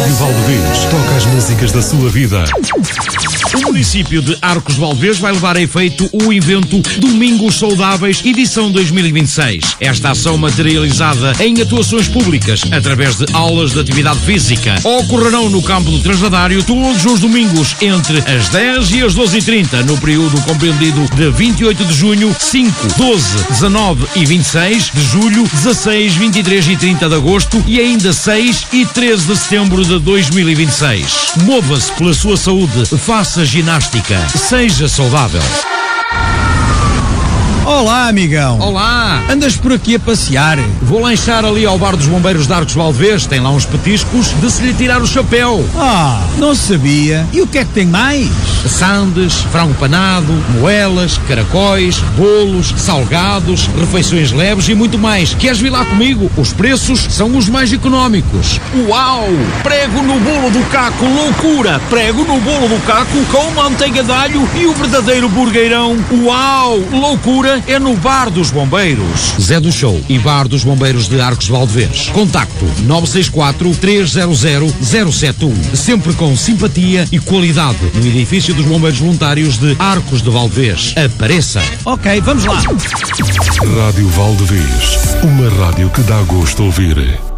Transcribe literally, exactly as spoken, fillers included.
Rádio Valdevez toca as músicas da sua vida. O município de Arcos de Valdevez vai levar a efeito o evento Domingos Saudáveis, edição dois mil e vinte e seis. Esta ação materializada em atuações públicas, através de aulas de atividade física, ocorrerão no campo do Transvadário todos os domingos, entre as dez e as doze e trinta, no período compreendido de vinte e oito de junho, cinco, doze, dezanove e vinte e seis de julho, dezasseis, vinte e três e trinta de agosto e ainda seis e treze de setembro de dois mil e vinte e seis. Mova-se pela sua saúde, faça ginástica, seja saudável. Olá, amigão. Olá. Andas por aqui a passear? Vou lanchar ali ao bar dos bombeiros de Arcos de Valdevez. Tem lá uns petiscos de se lhe tirar o chapéu. Ah, não sabia. E o que é que tem mais? Sandes, frango panado, moelas, caracóis, bolos, salgados, refeições leves e muito mais. Queres vir lá comigo? Os preços são os mais económicos. Uau! Prego no bolo do Caco, loucura! Prego no bolo do Caco com manteiga de alho e o verdadeiro burgueirão. Uau! Loucura! É no Bar dos Bombeiros. Zé do Show e Bar dos Bombeiros de Arcos de Valdevez. Contacto nove seis quatro, três zero zero, zero sete um. Sempre com simpatia e qualidade no edifício dos Bombeiros Voluntários de Arcos de Valdevez. Apareça. Ok, vamos lá. Rádio Valdevez, uma rádio que dá gosto de ouvir.